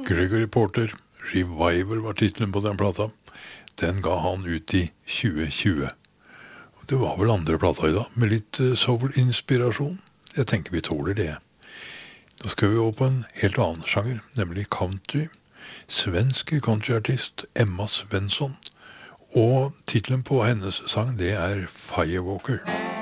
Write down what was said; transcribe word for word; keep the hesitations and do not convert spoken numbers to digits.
Gregory Porter, Revival var titlen på den plata. Den ga han ut i tjue tjue. Det var vel andre plata i dag, med litt soul-inspirasjon. Jeg tenker vi tåler det. Nå skal vi over på en helt annen sjanger, nemlig country. Svenske countryartist Emma Svensson. Og titlen på hennes sang, det er Firewalker.